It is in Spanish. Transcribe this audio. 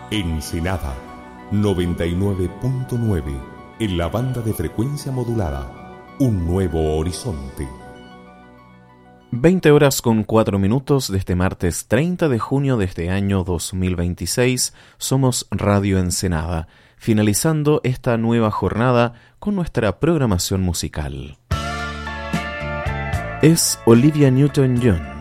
Ensenada 99.9 en la banda de frecuencia modulada. Un nuevo horizonte. 20 horas con 4 minutos de este martes 30 de junio de este año 2026. Somos Radio Ensenada, finalizando esta nueva jornada con nuestra programación musical. Es Olivia Newton-John